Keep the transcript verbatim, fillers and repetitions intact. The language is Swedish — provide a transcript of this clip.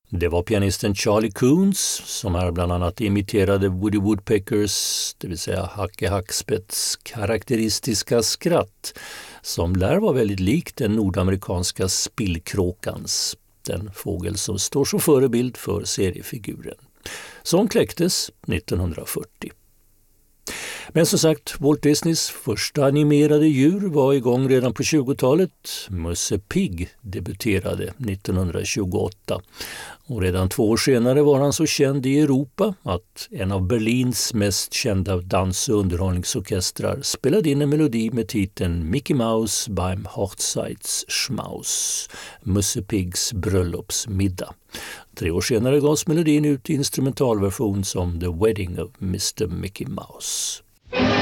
Det var pianisten Charlie Coons som här bland annat imiterade Woody Woodpeckers, det vill säga Hacke Hackspetts karaktäristiska skratt, som lär vara väldigt likt den nordamerikanska spillkråkans, den fågel som står som förebild för seriefiguren, som kläcktes nittonhundrafyrtio. Men som sagt, Walt Disneys första animerade djur var igång redan på tjugotalet. Musse Pigg debuterade nittonhundratjugoåtta. Och redan två år senare var han så känd i Europa att en av Berlins mest kända dans- och underhållningsorkestrar spelade in en melodi med titeln Mickey Mouse beim Hochzeitsschmaus, Musse Piggs bröllopsmiddag. Tre år senare gavs melodin ut i instrumentalversion som The Wedding of mister Mickey Mouse.